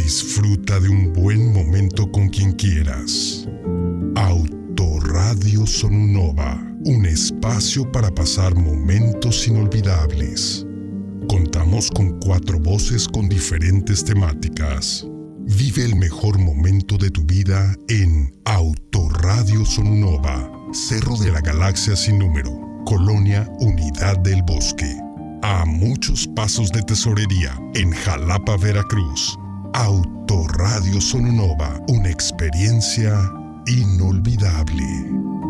Disfruta de un buen momento con quien quieras. Autoradio Sonunova, un espacio para pasar momentos inolvidables. Contamos con 4 voces con diferentes temáticas. Vive el mejor momento de tu vida en Autoradio Sonunova, Cerro de la Galaxia sin número, Colonia Unidad del Bosque. A muchos pasos de Tesorería, en Jalapa, Veracruz. Autoradio Sonunova, una experiencia inolvidable.